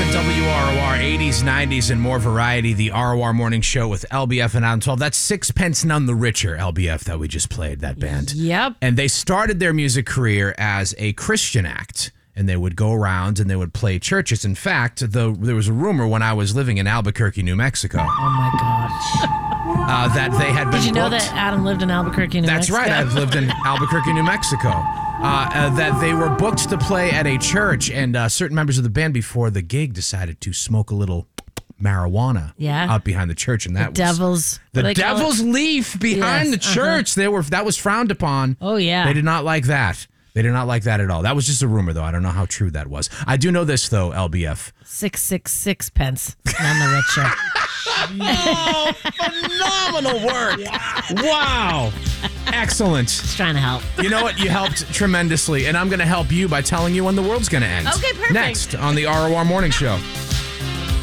97 WROR, 80s, 90s, and more variety. The ROR Morning Show with LBF and Adam 12. That's Sixpence None the Richer, LBF, that we just played, that band. Yep. And they started their music career as a Christian act. And they would go around and they would play churches. In fact, there was a rumor when I was living in Albuquerque, New Mexico. Oh, my gosh. That they had been Did you know booked. that Adam lived in Albuquerque, New That's Mexico? right. I've lived in Albuquerque, New Mexico. That they were booked to play at a church, and certain members of the band before the gig decided to smoke a little marijuana out behind the church, and that was the devil's leaf behind the church. That was frowned upon. Oh, yeah. They did not like that. They did not like that at all. That was just a rumor, though. I don't know how true that was. I do know this, though, LBF. 666 pence. None the richer. Oh, phenomenal work. Wow. Excellent. Just trying to help. You know what? You helped tremendously, and I'm going to help you by telling you when the world's going to end. Okay, perfect. Next on the ROR Morning Show.